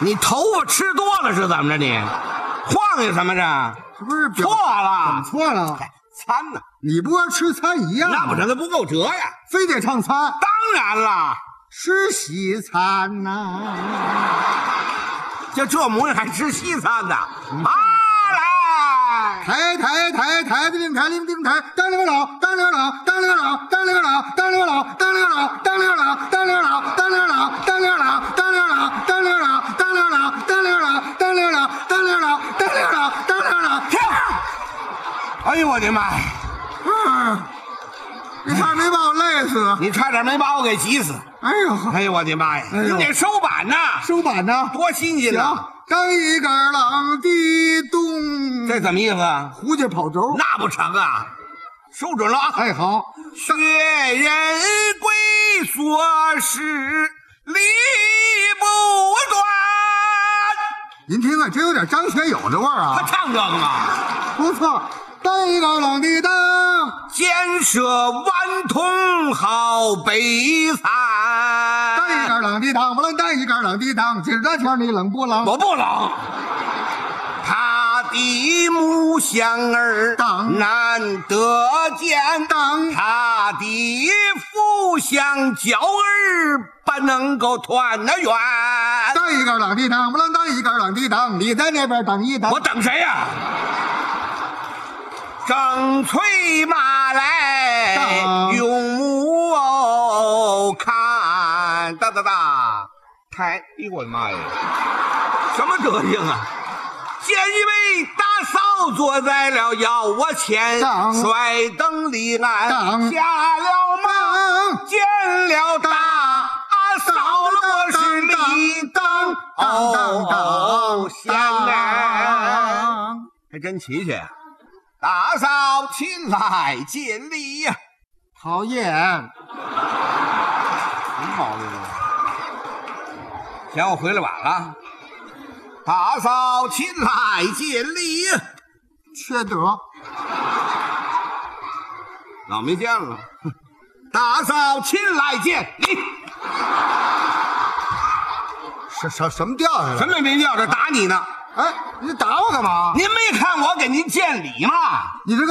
你头发吃多了是怎么着你？晃悠什么着？ 这不是错了， 怎么错了？ 餐呢？ 你不和吃餐一样吗？ 那不成，它不够折呀。 非得唱餐？ 当然了， 吃西餐呐、 就这模样还吃西餐呢？来， 抬的令抬令定抬，当领老当领老当领老当领老当领老当领老当领老当领老当领老当领老当领老当领老当领老当领老当领老当领老当领老当领老， 停！哎呦我的妈呀！ 你差点没把我累死！ 你差点没把我给急死！ 哎呦， 哎呦我的妈呀！ 哎呦你得收板呐， 收板呢？ 多新鲜呐！ 行，当一杆郎的咚， 这怎么意思啊？ 胡家跑轴。 那不成啊！收准了啊！ 哎，好， 学人归所是理不断。 您听啊，真有点张学友的味儿他啊！ 唱这个吗？ 不错，当一杆郎的当， 建设顽童好悲惨。 当一杆郎的当，不能当一杆郎的当。今儿这天你冷不冷？ 我不冷。他的母香儿当难得见， 当他的父香娇儿不能够团那圆。 当一杆郎的当，不能当一杆郎的当。你在那边等一等。 我等谁呀、正催马来， 当用目看，哒哒哒，抬！哎呦我的妈呀，什么德行啊！见一位大嫂坐在了腰窝前， 当摔灯离岸， 当下了马，见了大嫂了，我是李当哦相啊，还真齐全。大嫂亲来见礼呀！ 讨厌， 什么毛病啊？嫌我回来晚了？大嫂亲来见礼呀！ 缺德。 老没见了。大嫂亲来见礼。 什么调下来？ 什么也没叫，这打你呢。 哎，你打我干嘛？ 您没看我给您见礼吗？ 你这个。